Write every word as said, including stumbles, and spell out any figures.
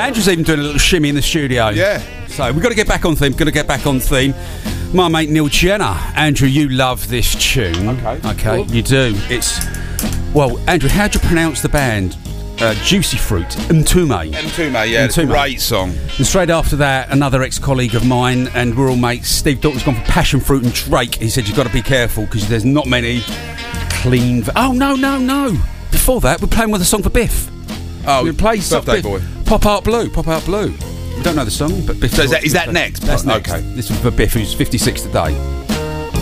Andrew's even doing a little shimmy in the studio. Yeah. So we've got to get back on theme. Got to get back on theme. My mate Neil Jenner. Andrew, you love this tune. Okay. Okay, Cool. you do. It's well, Andrew. How do you pronounce the band? Uh, Juicy Fruit, Mtume. Mtume, yeah, Mtume. great song. And straight after that, another ex-colleague of mine, and we're all mates, Steve Dalton's gone for Passion Fruit and Drake. He said, you've got to be careful, because there's not many clean... V- oh, no, no, no. Before that, we're playing with a song for Biff. Oh, we play Birthday Biff. Boy. Pop Out Blue, Pop Out Blue. We don't know the song, but Biff... So is that- is that next? That's next. Okay. This is for Biff, who's fifty-six today.